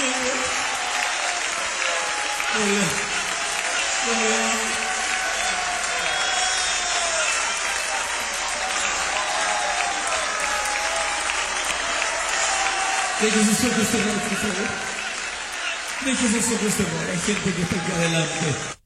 Muy bien. Muy bien. Déjese su gusto, por favor. Déjese su gusto, hay gente que está acá adelante.